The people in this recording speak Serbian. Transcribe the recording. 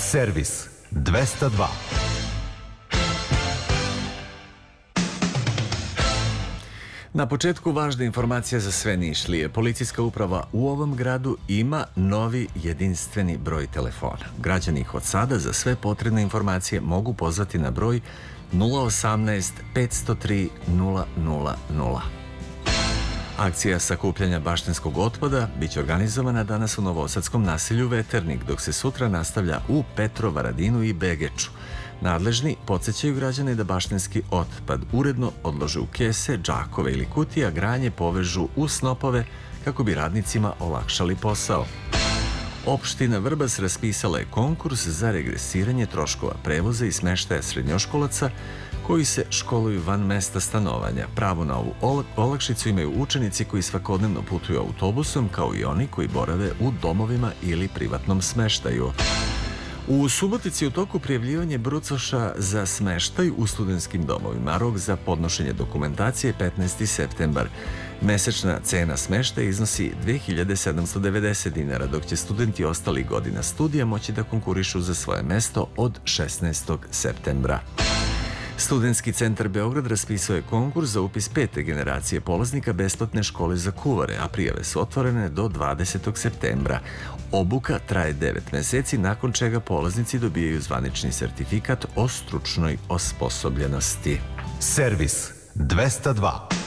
Servis 202. Na početku važna informacija za sve Nišlije. Policijska uprava u ovom gradu ima novi jedinstveni broj telefona. Građani ih od sada za sve potrebne informacije mogu pozvati na broj 018 503 000. Akcija sakupljanja baštenskog otpada biće organizovana danas u novosadskom naselju Veternik, dok se sutra nastavlja u Petrovaradinu i Begeču. Nadležni podsjećaju građane da baštenski otpad uredno odlože u kese, džakove ili kutije, a granje povežu u snopove kako bi radnicima olakšali posao. Opština Vrbas raspisala je konkurs za regresiranje troškova prevoza i smeštaja srednjoškolaca koji se školuju van mesta stanovanja. Pravo na ovu olakšicu imaju učenici koji svakodnevno putuju autobusom, kao i oni koji borave u domovima ili privatnom smeštaju. U Subotici u toku prijavljivanje brucoša za smeštaj u studentskim domovima. Rok za podnošenje dokumentacije je 15. septembar. Mesečna cena smeštaja iznosi 2790 dinara, dok će studenti ostalih godina studija moći da konkurišu za svoje mesto od 16. septembra. Studentski centar Beograd raspisao je konkurs za upis 5. generacije polaznika besplatne škole za kuvare, a prijave su otvorene do 20. septembra. Obuka traje 9 meseci, nakon čega polaznici dobijaju zvanični sertifikat o stručnoj osposobljenosti. Servis 202.